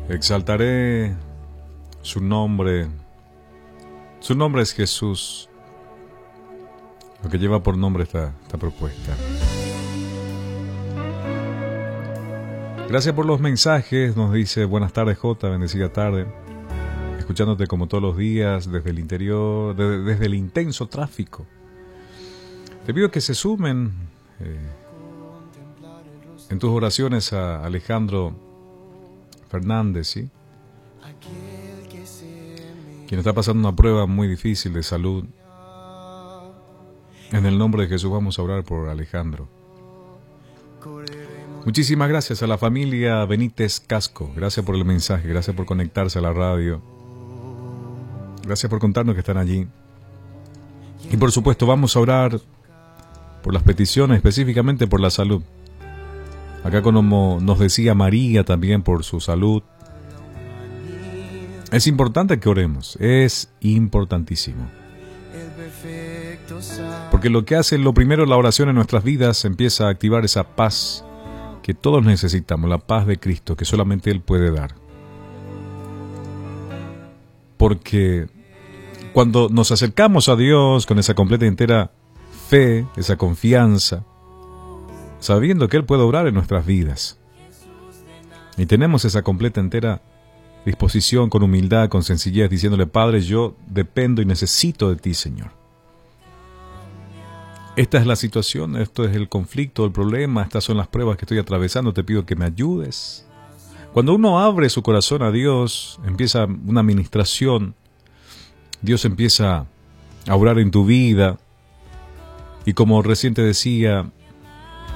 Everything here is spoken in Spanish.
Exaltaré su nombre. Su nombre es Jesús. Lo que lleva por nombre esta propuesta. Gracias por los mensajes. Nos dice: buenas tardes, Jota, bendecida tarde. Escuchándote como todos los días desde el interior, desde el intenso tráfico. Te pido que se sumen en tus oraciones a Alejandro Fernández, ¿sí? Quien está pasando una prueba muy difícil de salud. En el nombre de Jesús vamos a orar por Alejandro. Muchísimas gracias a la familia Benítez Casco. Gracias por el mensaje, gracias por conectarse a la radio. Gracias por contarnos que están allí. Y por supuesto vamos a orar por las peticiones, específicamente por la salud. Acá como nos decía María también por su salud. Es importante que oremos, es importantísimo. Porque lo que hace lo primero la oración en nuestras vidas empieza a activar esa paz que todos necesitamos, la paz de Cristo que solamente Él puede dar. Porque cuando nos acercamos a Dios con esa completa y entera fe, esa confianza, sabiendo que Él puede obrar en nuestras vidas, y tenemos esa completa entera disposición, con humildad, con sencillez, diciéndole: Padre, yo dependo y necesito de ti, Señor. Esta es la situación, esto es el conflicto, el problema, estas son las pruebas que estoy atravesando, te pido que me ayudes. Cuando uno abre su corazón a Dios, empieza una administración, Dios empieza a obrar en tu vida, y como recién te decía,